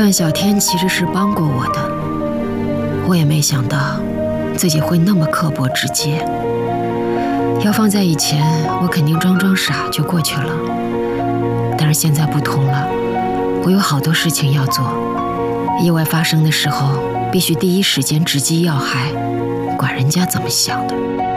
段小天其实是帮过我的，我也没想到自己会那么刻薄直接。要放在以前，我肯定装装傻就过去了。但是现在不同了，我有好多事情要做，意外发生的时候必须第一时间直击要害，管人家怎么想的。